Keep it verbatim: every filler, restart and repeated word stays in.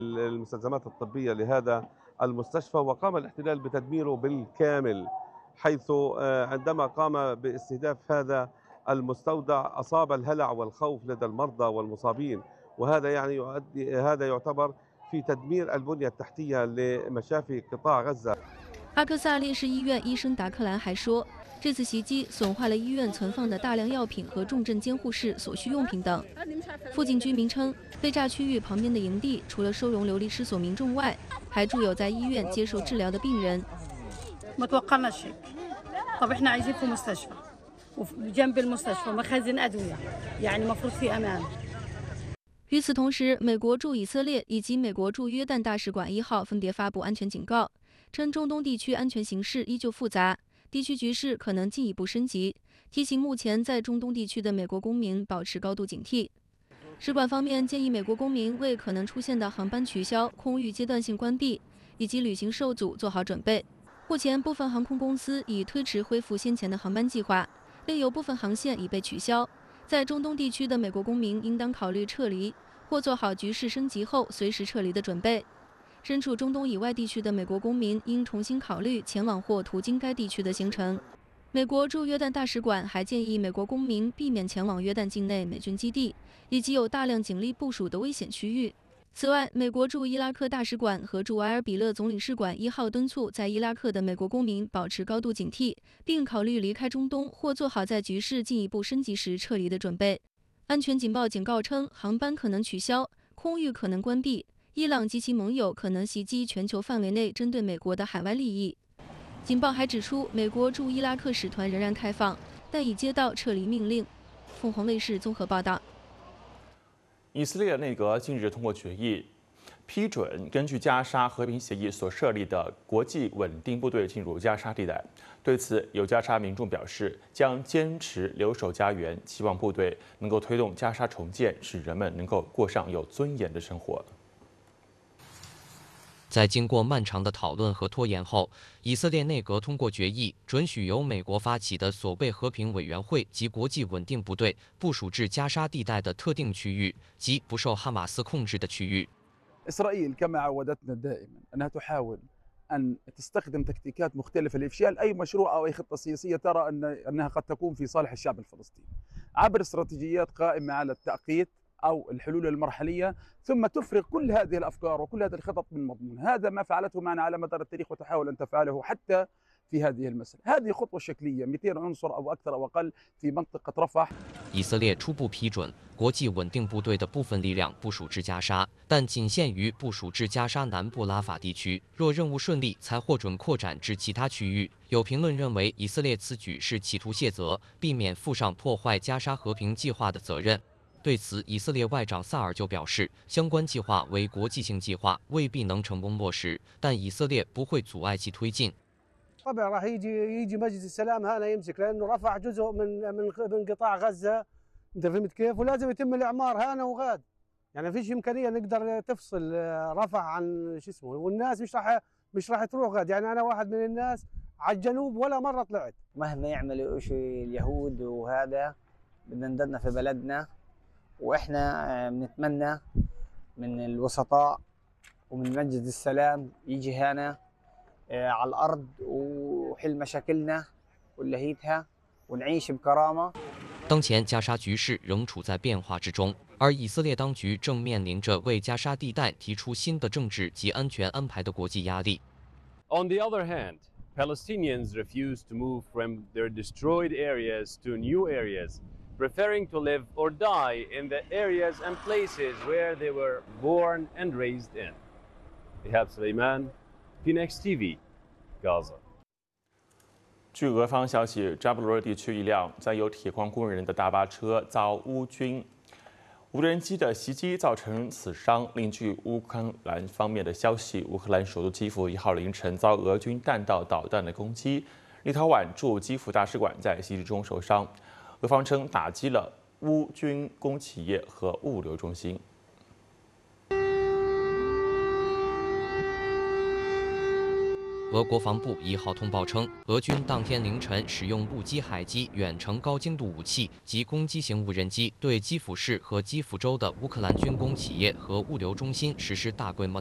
المستلزمات الطبية لهذا المستشفى، وقام الاحتلال بتدميره بالكامل، حيث عندما قام باستهداف هذا المستودع أصاب الهلع والخوف لدى المرضى والمصابين، وهذا يعني يؤدي هذا يعتبر في تدمير البنية التحتية لمشافي قطاع غزة。 阿克萨烈士医院医生达克兰还说，这次袭击损坏了医院存放的大量药品和重症监护室所需用品等。附近居民称，被炸区域旁边的营地除了收容流离失所民众外，还住有在医院接受治疗的病人。与此同时，美国驻以色列以及美国驻约旦大使馆一号分别发布安全警告，称中东地区安全形势依旧复杂，地区局势可能进一步升级，提醒目前在中东地区的美国公民保持高度警惕。使馆方面建议美国公民为可能出现的航班取消、空域阶段性关闭以及旅行受阻做好准备。目前，部分航空公司已推迟恢复先前的航班计划，另有部分航线已被取消。在中东地区的美国公民应当考虑撤离，或做好局势升级后随时撤离的准备。身处中东以外地区的美国公民应重新考虑前往或途经该地区的行程。美国驻约旦大使馆还建议美国公民避免前往约旦境内美军基地以及有大量警力部署的危险区域。此外，美国驻伊拉克大使馆和驻埃尔比勒总领事馆一号敦促在伊拉克的美国公民保持高度警惕，并考虑离开中东或做好在局势进一步升级时撤离的准备。安全警报警告称，航班可能取消，空域可能关闭，伊朗及其盟友可能袭击全球范围内针对美国的海外利益。警报还指出，美国驻伊拉克使团仍然开放，但已接到撤离命令。凤凰卫视综合报道。 以色列内阁近日通过决议，批准根据加沙和平协议所设立的国际稳定部队进入加沙地带。对此，有加沙民众表示将坚持留守家园，期望部队能够推动加沙重建，使人们能够过上有尊严的生活。 在经过漫长的讨论和拖延后，以色列内阁通过决议，准许由美国发起的所谓和平委员会及国际稳定部队部署至加沙地带的特定区域及不受哈马斯控制的区域。 إسرائيل كما عودتنا دائما أنها تحاول أن تستخدم تكتيكات مختلفة لإفشال أي مشروع أو أي خطة سياسية ترى أن أنها قد تكون في صالح الشعب الفلسطيني عبر استراتيجيات قائمة على التأقيت أو الحلول المرحلية، ثم تفرغ كل هذه الأفكار وكل هذه الخطط من مضمون. هذا ما فعلته معنا على مدار التاريخ وتحاول أن تفعله حتى في هذه المسألة. هذه خطوة شكلية مئتين عنصر أو أكثر أو أقل في منطقة رفح. 以色列初步批准国际稳定部队的部分力量部署至加沙，但仅限于部署至加沙南部拉法地区。若任务顺利，才获准扩展至其他区域。有评论认为，以色列此举是企图卸责，避免负上破坏加沙和平计划的责任。 对此，以色列外长萨尔就表示，相关计划为国际性计划，未必能成功落实，但以色列不会阻碍其推进。 طبعا راح يجي يجي مجلس السلام هنا يمسك لانه رفع جزء من من من قطاع غزه، انت فهمت كيف؟ ولازم يتم الاعمار هنا وغاد، يعني ما فيش امكانيه نقدر تفصل رفح عن شو اسمه، والناس مش راح مش راح تروح غاد، يعني انا واحد من الناس على الجنوب ولا مره طلعت. مهما يعملوا شيء اليهود وهذا بدنا نضلنا في بلدنا. واحنا بنتمنى من الوسطاء ومن مجلس السلام يجي هنا على الارض وحل مشاكلنا ونلهيتها ونعيش بكرامه。 当前加沙局势仍处在变化之中，而以色列当局正面临着为加沙地带提出新的政治及安全安排的国际压力。 On the other hand, Palestinians refuse to move from their destroyed areas to new areas. Preferring to live or die in the areas and places where they were born and raised in. Ihab Suleiman, Phoenix T V, Gaza. 据俄方消息，扎布罗热地区一辆载有铁矿工人的大巴车遭乌军无人机的袭击，造成死伤。另据乌克兰方面的消息，乌克兰首都基辅一号凌晨遭俄军弹道导弹的攻击，立陶宛驻基辅大使馆在袭击中受伤。 俄方称打击了乌军工企业和物流中心。 俄国防部一号通报称，俄军当天凌晨使用陆基海基远程高精度武器及攻击型无人机，对基辅市和基辅州的乌克兰军工企业和物流中心实施大规模